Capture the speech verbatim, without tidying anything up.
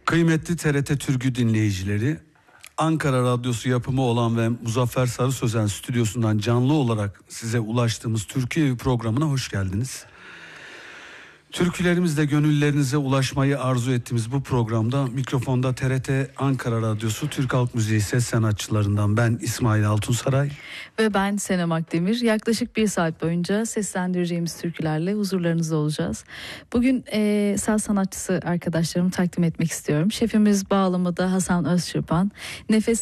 Kıymetli T R T Türkü dinleyicileri, Ankara Radyosu yapımı olan ve Muzaffer Sarı Sözen stüdyosundan canlı olarak size ulaştığımız Türkiye Evi programına hoş geldiniz. Türkülerimizle gönüllerinize ulaşmayı arzu ettiğimiz bu programda mikrofonda T R T Ankara Radyosu Türk Halk Müziği ses sanatçılarından ben İsmail Altunsaray ve ben Senem Akdemir. Yaklaşık bir saat boyunca seslendireceğimiz türkülerle huzurlarınızda olacağız. Bugün e, saz sanatçısı arkadaşlarımı takdim etmek istiyorum. Şefimiz bağlamada Hasan Özçırpan, nefes